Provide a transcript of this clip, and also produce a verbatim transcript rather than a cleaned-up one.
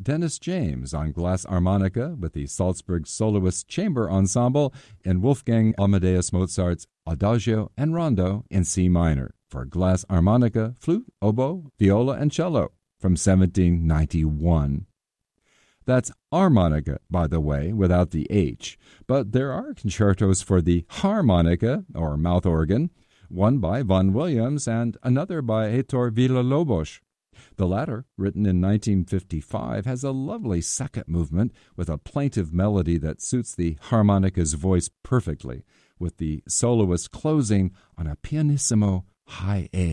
Dennis James on glass harmonica with the Salzburg Soloist Chamber Ensemble in Wolfgang Amadeus Mozart's Adagio and Rondo in C minor for glass harmonica, flute, oboe, viola, and cello from seventeen ninety-one. That's harmonica, by the way, without the H, but there are concertos for the harmonica, or mouth organ, one by Vaughan Williams and another by Heitor Villa-Lobos. The latter, written in nineteen fifty-five, has a lovely second movement with a plaintive melody that suits the harmonica's voice perfectly, with the soloist closing on a pianissimo high A.